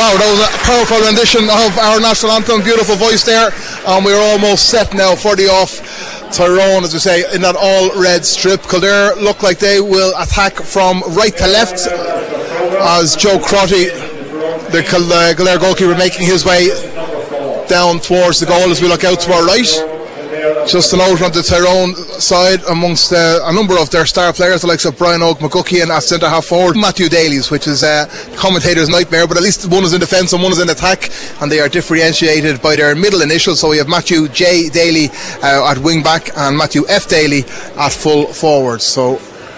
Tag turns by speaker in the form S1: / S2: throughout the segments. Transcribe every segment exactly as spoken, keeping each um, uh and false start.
S1: Wow, that was a powerful rendition of our national anthem. Beautiful voice there. And we're almost set now for the off. Tyrone, as we say, in that all-red strip. Kildare look like they will attack from right to left as Joe Crotty, the Kildare goalkeeper, making his way down towards the goal as we look out to our right. Just a note on the Tyrone side, amongst uh, a number of their star players, the likes of Brian Oak McGuckian at centre half forward, Matthew Daly's, which is a uh, commentator's nightmare, but at least one is in defence and one is in attack, and they are differentiated by their middle initials. So we have Matthew J. Daly uh, at wing back and Matthew F. Daly at full forward. So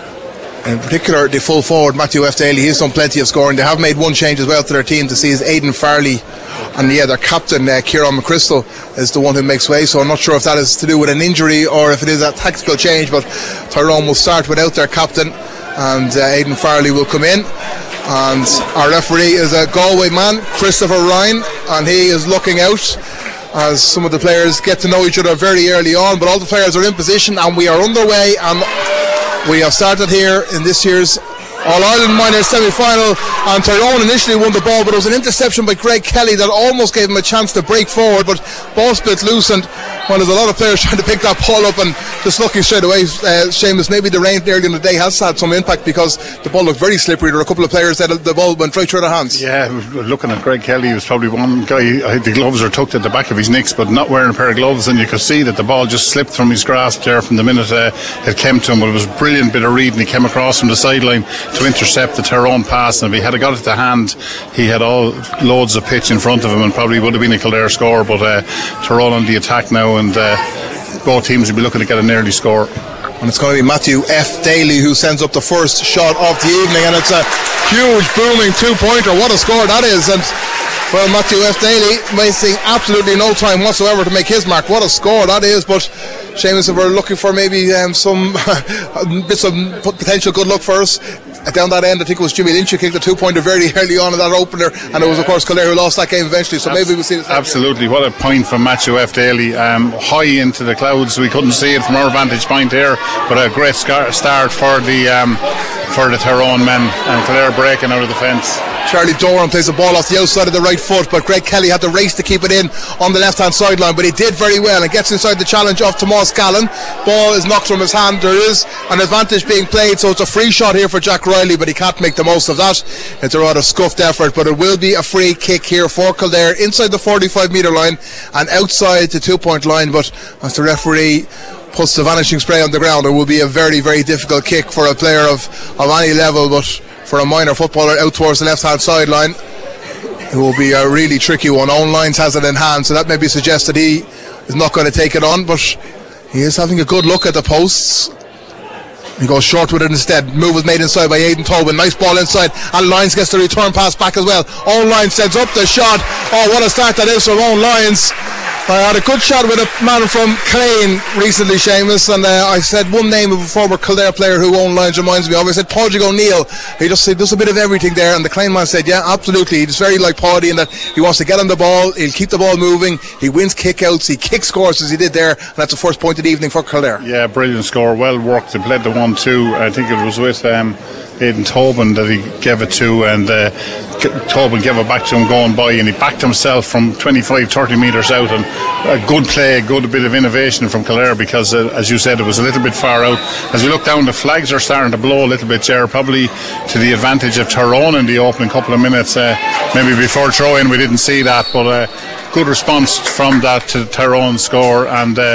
S1: in particular, the full forward, Matthew F. Daly, he's done plenty of scoring. They have made one change as well to their team to see is Aidan Farley, and yeah, their captain, uh, Kieran McChrystal, is the one who makes way. So I'm not sure if that is to do with an injury or if it is a tactical change, but Tyrone will start without their captain, and uh, Aidan Farley will come in. And our referee is a Galway man, Christopher Ryan, and he is looking out as some of the players get to know each other very early on, but all the players are in position and we are underway, and we have started here in this year's All-Ireland Minors semi-final, and Tyrone initially won the ball, but it was an interception by Greg Kelly that almost gave him a chance to break forward, but ball split loose, and well, there's a lot of players trying to pick that ball up, and just looking straight away, uh, Seamus, maybe the rain earlier in the day has had some impact because the ball looked very slippery. There were a couple of players that the ball went right through their hands.
S2: Yeah, looking at Greg Kelly, he was probably one guy, I think the gloves are tucked at the back of his knees, but not wearing a pair of gloves, and you could see that the ball just slipped from his grasp there from the minute uh, it came to him. But it was a brilliant bit of reading. He came across from the sideline to intercept the Tyrone pass, and if he had got it to hand, he had all loads of pitch in front of him and probably would have been a Kildare score. But uh, Tyrone on the attack now, and uh, both teams will be looking to get an early score.
S1: And it's going to be Matthew F. Daly who sends up the first shot of the evening, and it's a huge booming two-pointer. What a score that is. And well, Matthew F. Daly wasting absolutely no time whatsoever to make his mark. What a score that is. But Seamus, if we're looking for maybe um, some bits of potential good luck for us down that end, I think it was Jimmy Lynch who kicked the two-pointer very early on in that opener, and yeah. It was of course Kildare who lost that game eventually, so Abs- maybe we'll see this.
S2: Absolutely, what a point from Matthew F. Daly, um, high into the clouds. We couldn't see it from our vantage point here, but a great scar- start for the um, for the Tyrone men, and Kildare breaking out of the fence.
S1: Charlie Doran plays the ball off the outside of the right foot, but Greg Kelly had to race to keep it in on the left hand sideline, but he did very well and gets inside the challenge of Tomas Gallen. Ball is knocked from his hand. There is an advantage being played, so it's a free shot here for Jack Riley, but he can't make the most of that. It's a rather scuffed effort, but it will be a free kick here for Kildare inside the forty-five metre line and outside the two point line. But as the referee puts the vanishing spray on the ground, it will be a very very difficult kick for a player of, of any level, but for a minor footballer out towards the left hand sideline, it will be a really tricky one. Owen Lyons has it in hand, so that maybe suggests that he is not going to take it on, but he is having a good look at the posts. He goes short with it instead. Move was made inside by Aidan Tobin. Nice ball inside, and Lyons gets the return pass back as well. Owen Lyons sends up the shot. Oh, what a start that is from Owen Lyons. I had a good shot with a man from Clane recently, Seamus, and uh, I said one name of a former Kildare player who Owen Lyons reminds me of. I said Padraig O'Neill. He just said, does a bit of everything there, and the Clane man said, yeah, absolutely. He's very like Paddy in that he wants to get on the ball, he'll keep the ball moving, he wins kick-outs, he kick scores as he did there, and that's the first point of the evening for Kildare.
S2: Yeah, brilliant score, well worked. They played the one two. I think it was with um, Aidan Tobin that he gave it to, and uh, Tobin gave it back to him going by, and he backed himself from twenty-five, thirty metres out, and a good play, a good bit of innovation from Kildare, because uh, as you said, it was a little bit far out. As we look down, the flags are starting to blow a little bit there, probably to the advantage of Tyrone in the opening couple of minutes. Uh, maybe before throw-in we didn't see that, but uh, good response from that to Tyrone score, and uh,